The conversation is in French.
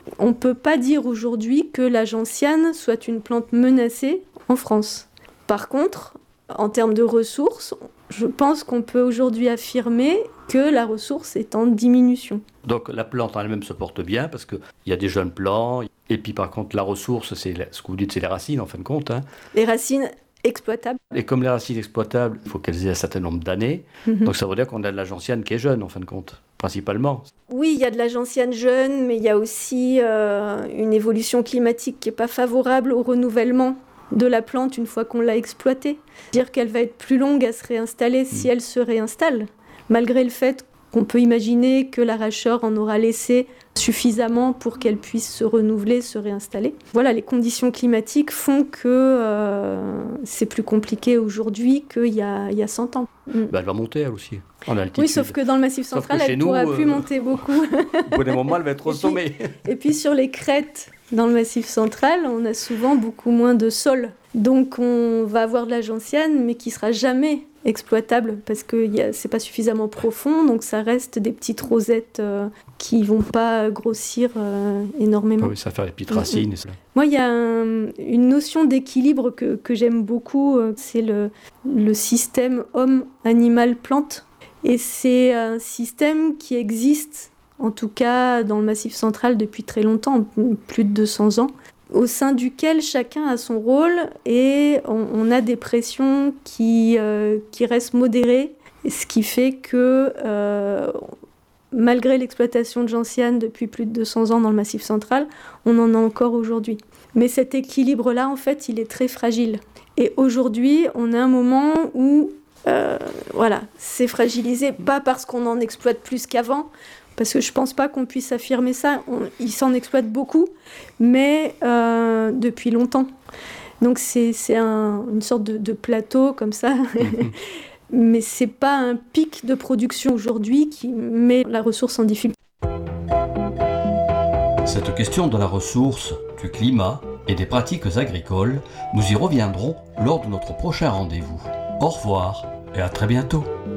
On ne peut pas dire aujourd'hui que la gentiane soit une plante menacée en France. Par contre, en termes de ressources, je pense qu'on peut aujourd'hui affirmer que la ressource est en diminution. Donc la plante en elle-même se porte bien parce qu'il y a des jeunes plants. Et puis par contre, la ressource, c'est ce que vous dites, c'est les racines en fin de compte. Les racines exploitables. Et comme les racines exploitables, il faut qu'elles aient un certain nombre d'années. Donc ça veut dire qu'on a de la gentiane qui est jeune en fin de compte, principalement. Oui, il y a de la gentiane jeune, mais il y a aussi une évolution climatique qui n'est pas favorable au renouvellement de la plante une fois qu'on l'a exploitée. Dire qu'elle va être plus longue à se réinstaller si elle se réinstalle, malgré le fait qu'on peut imaginer que l'arracheur en aura laissé suffisamment pour qu'elle puisse se renouveler, se réinstaller. Voilà, les conditions climatiques font que c'est plus compliqué aujourd'hui qu'il y a 100 ans. Elle va monter elle aussi, en altitude. Oui, sauf que dans le Massif central, elle ne pourra plus monter beaucoup. Au bout d'un moment, elle va être au sommet. Et puis sur les crêtes, dans le Massif central, on a souvent beaucoup moins de sol. Donc on va avoir de la gentiane, mais qui ne sera jamais exploitable parce que c'est pas suffisamment profond, donc ça reste des petites rosettes qui vont pas grossir énormément. Oui, ça va faire les petites racines. Moi, il y a une notion d'équilibre que j'aime beaucoup, c'est le système homme-animal-plante. Et c'est un système qui existe, en tout cas dans le Massif central depuis très longtemps, plus de 200 ans, au sein duquel chacun a son rôle et on a des pressions qui restent modérées, ce qui fait que malgré l'exploitation de gentiane depuis plus de 200 ans dans le Massif central, on en a encore aujourd'hui. Mais cet équilibre-là, en fait, il est très fragile. Et aujourd'hui, on a un moment où c'est fragilisé, pas parce qu'on en exploite plus qu'avant, parce que je ne pense pas qu'on puisse affirmer ça. Ils s'en exploitent beaucoup, mais depuis longtemps. Donc c'est une sorte de plateau comme ça. Mais ce n'est pas un pic de production aujourd'hui qui met la ressource en difficulté. Cette question de la ressource, du climat et des pratiques agricoles, nous y reviendrons lors de notre prochain rendez-vous. Au revoir et à très bientôt.